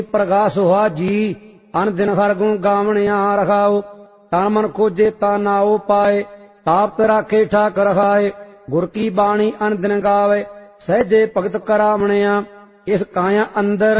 प्रगास हुआ जी अन दिन हर गुण गावणिया रखाओ। तन मन खोजे ता नाओ पाए ताप्त राखे ठाक रखाए। गुर की बाणी अन दिन गावे सहजे भगत करावणिया। इस काया अंदर